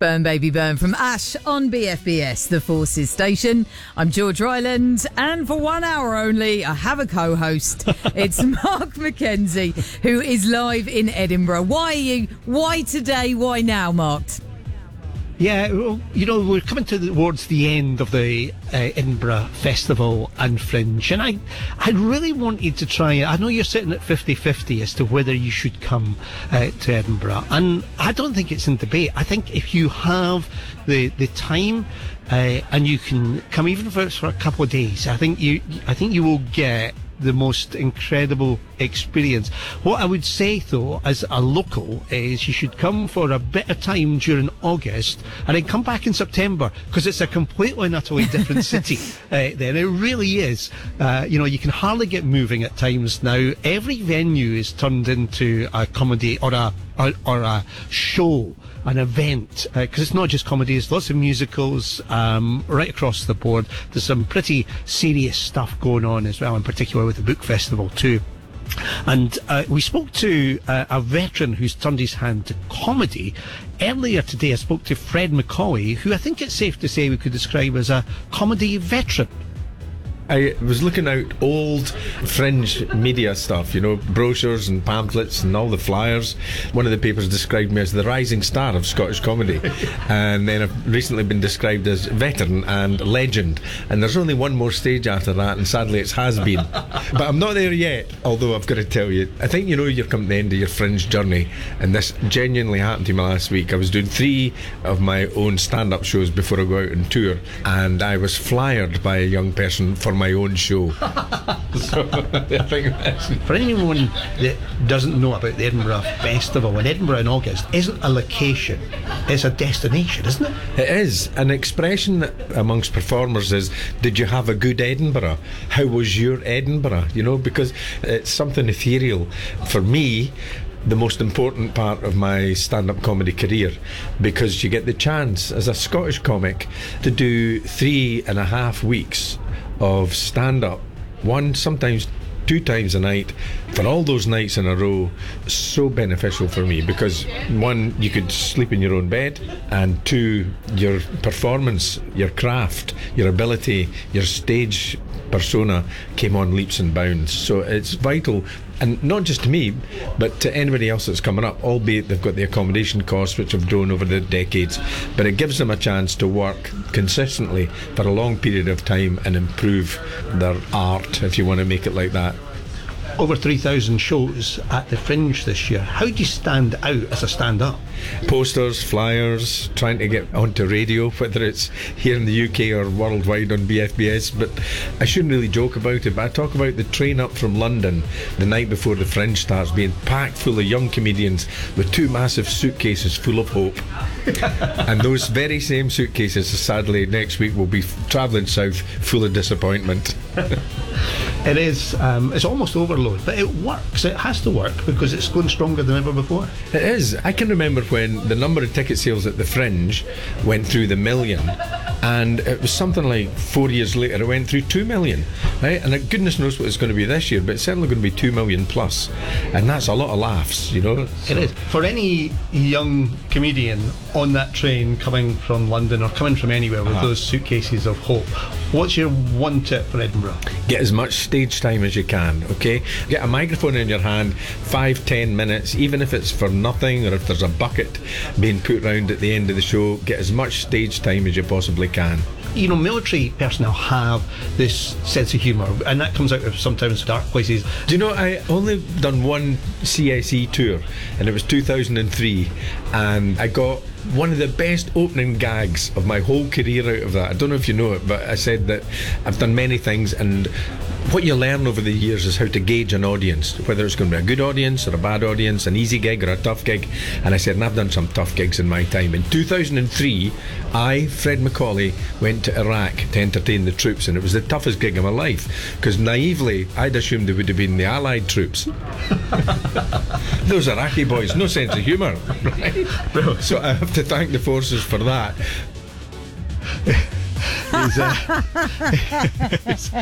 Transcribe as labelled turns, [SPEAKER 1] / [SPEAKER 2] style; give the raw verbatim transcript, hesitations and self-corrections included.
[SPEAKER 1] Burn Baby Burn from Ash on B F B S, the Forces station. I'm George Ryland, and for one hour only, I have a co-host. It's Mark Mackenzie, who is live in Edinburgh. Why are you? Why today? Why now, Mark?
[SPEAKER 2] Yeah, well, you know, we're coming towards the end of the uh, Edinburgh Festival and Fringe, and I I really wanted to try it. I know you're sitting at fifty-fifty as to whether you should come uh, to Edinburgh, and I don't think it's in debate. I think if you have the the time uh, and you can come even if it's for a couple of days, I think you I think you will get the most incredible experience. What I would say though, as a local, is you should come for a bit of time during August and then come back in September, because it's a completely and utterly different city uh, then. It really is. Uh, you know, you can hardly get moving at times now. Every venue is turned into a comedy or a or, or a show, an event, because uh, it's not just comedy, it's lots of musicals um, right across the board. There's some pretty serious stuff going on as well, in particular with the book festival too. And uh, we spoke to uh, a veteran who's turned his hand to comedy. Earlier today I spoke to Fred Macaulay, who I think it's safe to say we could describe as a comedy veteran.
[SPEAKER 3] I was looking out old Fringe media stuff, you know, brochures and pamphlets and all the flyers. One of the papers described me as the rising star of Scottish comedy. And then I've recently been described as veteran and legend. And there's only one more stage after that, and sadly it's has been. But I'm not there yet, although I've got to tell you, I think you know you're coming to the end of your Fringe journey, and this genuinely happened to me last week. I was doing three of my own stand-up shows before I go out on tour, and I was flyered by a young person for my own show. So, I think that's...
[SPEAKER 2] For anyone that doesn't know about the Edinburgh Festival, in Edinburgh in August isn't a location, it's a destination, isn't it?
[SPEAKER 3] It is. An expression amongst performers is, did you have a good Edinburgh? How was your Edinburgh? You know, because it's something ethereal. For me, the most important part of my stand-up comedy career, because you get the chance as a Scottish comic to do three and a half weeks of stand-up, one, sometimes two times a night, for all those nights in a row. So beneficial for me, because one, you could sleep in your own bed, and two, your performance, your craft, your ability, your stage persona came on leaps and bounds. So it's vital, and not just to me, but to anybody else that's coming up, albeit they've got the accommodation costs which have grown over the decades, but it gives them a chance to work consistently for a long period of time and improve their art, if you want to make it like that.
[SPEAKER 2] Over three thousand shows at the Fringe this year. How do you stand out as a stand-up?
[SPEAKER 3] Posters, flyers, trying to get onto radio, whether it's here in the U K or worldwide on B F B S. But I shouldn't really joke about it, but I talk about the train up from London the night before the Fringe starts being packed full of young comedians with two massive suitcases full of hope. And those very same suitcases, sadly, next week will be travelling south full of disappointment.
[SPEAKER 2] It is, um, it's almost overload, but it works. It has to work because it's going stronger than ever before.
[SPEAKER 3] It is. I can remember when the number of ticket sales at the Fringe went through the million, and it was something like four years later it went through two million, right? And goodness knows what it's going to be this year, but it's certainly going to be two million plus, and that's a lot of laughs, you know.
[SPEAKER 2] So. It is. For any young comedian on that train coming from London or coming from anywhere with uh-huh. those suitcases of hope, what's your one tip for Edinburgh?
[SPEAKER 3] Get as much stage time as you can, okay? Get a microphone in your hand, five, ten minutes, even if it's for nothing, or if there's a bucket being put round at the end of the show. Get as much stage time as you possibly can.
[SPEAKER 2] You know, military personnel have this sense of humour, and that comes out of sometimes dark places.
[SPEAKER 3] Do you know, I only done one C S E tour, and it was two thousand three, and I got one of the best opening gags of my whole career out of that. I don't know if you know it, but I said that I've done many things, and what you learn over the years is how to gauge an audience, whether it's going to be a good audience or a bad audience, an easy gig or a tough gig. And I said, and I've done some tough gigs in my time. In two thousand three, I, Fred Macaulay, went to Iraq to entertain the troops, and it was the toughest gig of my life, because naively I'd assumed it would have been the Allied troops. Those Iraqi boys, no sense of humour, right? So I have to thank the forces for that.
[SPEAKER 2] He's, uh,